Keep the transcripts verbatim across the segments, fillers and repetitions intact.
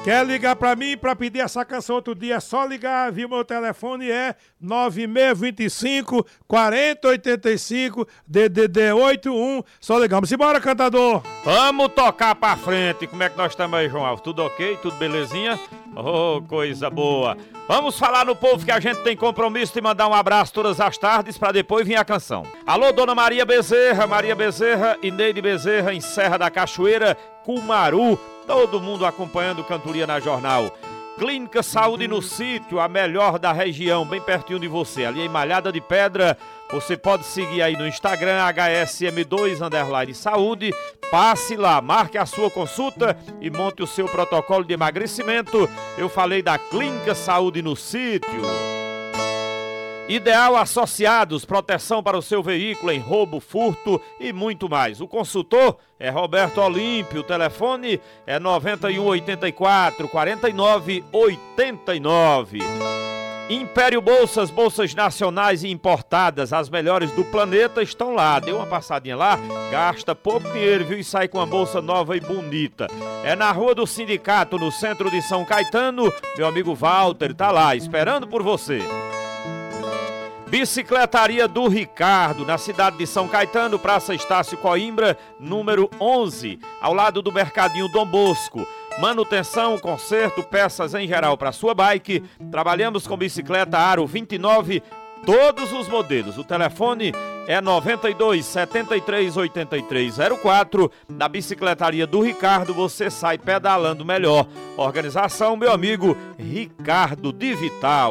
Quer ligar pra mim pra pedir essa canção outro dia? É só ligar, viu? Meu telefone é nove seis dois cinco, quatro zero oito cinco, D D D oito um. Só ligar. Vamos embora, cantador. Vamos tocar pra frente. Como é que nós estamos aí, João Alves? Tudo ok? Tudo belezinha? Oh, coisa boa. Vamos falar no povo que a gente tem compromisso de mandar um abraço todas as tardes pra depois vir a canção. Alô, Dona Maria Bezerra, Maria Bezerra e Neide Bezerra em Serra da Cachoeira, Cumaru. Todo mundo acompanhando Cantoria na Jornal. Clínica Saúde no Sítio, a melhor da região, bem pertinho de você. Ali em Malhada de Pedra, você pode seguir aí no Instagram, H S M dois underline saúde. Passe lá, marque a sua consulta e monte o seu protocolo de emagrecimento. Eu falei da Clínica Saúde no Sítio. Ideal Associados, proteção para o seu veículo em roubo, furto e muito mais. O consultor é Roberto Olímpio, o telefone é nove um oito quatro, quatro nove oito nove. Império Bolsas, bolsas nacionais e importadas, as melhores do planeta estão lá. Dê uma passadinha lá, gasta pouco dinheiro, viu? E sai com uma bolsa nova e bonita. É na Rua do Sindicato, no centro de São Caetano. Meu amigo Walter tá lá, esperando por você. Bicicletaria do Ricardo, na cidade de São Caetano, Praça Estácio Coimbra, número onze, ao lado do Mercadinho Dom Bosco. Manutenção, conserto, peças em geral para sua bike. Trabalhamos com bicicleta Aro vinte e nove, todos os modelos. O telefone é nove dois sete três oito três zero quatro. Na Bicicletaria do Ricardo você sai pedalando melhor. Organização, meu amigo Ricardo de Vital.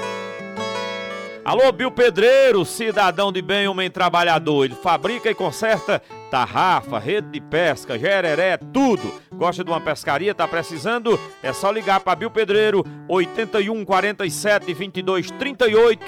Alô, Bill Pedreiro, cidadão de bem, homem trabalhador. Ele fabrica e conserta tarrafa, rede de pesca, jereré, tudo. Gosta de uma pescaria, tá precisando? É só ligar para Bill Pedreiro, oito um, quarenta e sete, vinte e dois, trinta e oito.